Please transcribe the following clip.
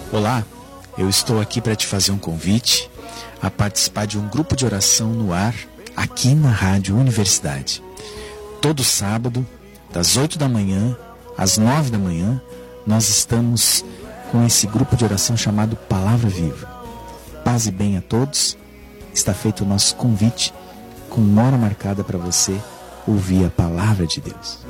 Olá, eu estou aqui para te fazer um convite a participar de um grupo de oração no ar aqui na Rádio Universidade. Todo sábado, das 8 da manhã às 9 da manhã, nós estamos com esse grupo de oração chamado Palavra Viva. Paz e bem a todos. Está feito o nosso convite com uma hora marcada para você ouvir a Palavra de Deus.